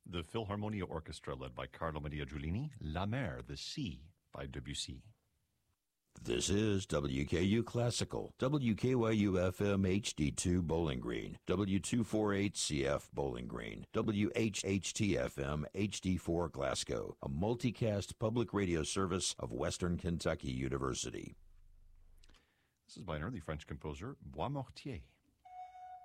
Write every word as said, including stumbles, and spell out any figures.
The Philharmonia Orchestra, led by Carlo Maria Giulini, La Mer, the Sea, by Debussy. This is W K U Classical, W K Y U F M H D two Bowling Green, W two forty-eight C F Bowling Green, W H H T F M H D four Glasgow, a multicast public radio service of Western Kentucky University. This is by an early French composer, Boismortier.